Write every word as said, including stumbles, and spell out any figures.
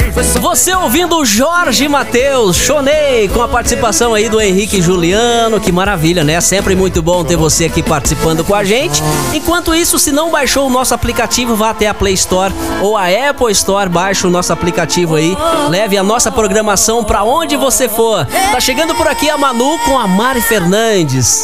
Você ouvindo o Jorge Mateus, Chonei, com a participação aí do Henrique Juliano. Que maravilha, né? Sempre muito bom ter você aqui participando com a gente. Enquanto isso, se não baixou o nosso aplicativo, vá até a Play Store ou a Apple Store, baixe o nosso aplicativo aí, leve a nossa programação pra onde você for. Tá chegando por aqui a Manu com a Mari Fernandes.